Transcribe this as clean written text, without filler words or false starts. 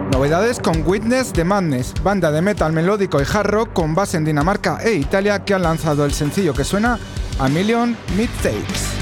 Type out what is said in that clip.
Novedades con Witness the Madness, banda de metal melódico y hard rock con base en Dinamarca e Italia que han lanzado el sencillo que suena A Million Mistakes.